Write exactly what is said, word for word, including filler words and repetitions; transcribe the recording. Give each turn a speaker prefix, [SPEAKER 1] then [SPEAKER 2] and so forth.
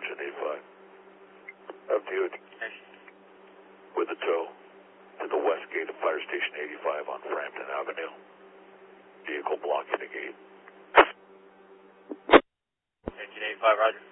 [SPEAKER 1] Engine eighty-five. Up to you. With a tow to the west gate of Fire Station eighty-five on Frampton Avenue. Vehicle blocking the gate.
[SPEAKER 2] Engine eighty-five, roger.